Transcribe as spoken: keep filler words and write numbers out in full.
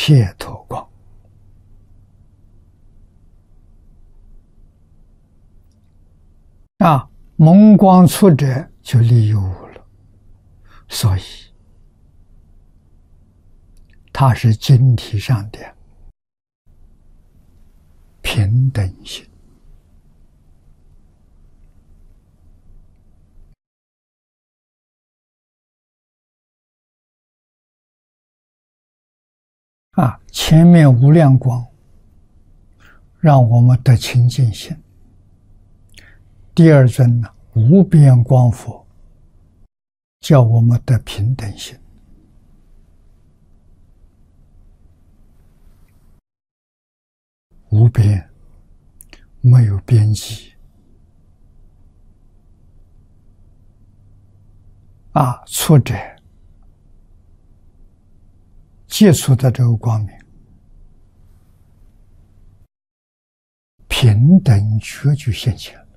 撇脱光。啊，蒙光出者就离有无了，所以它是经体上的平等性。啊，前面无量光让我们得清净心，第二尊呢，无边光佛叫我们得平等心。无边没有边际啊，出者接触的这个光明，平等觉就现前。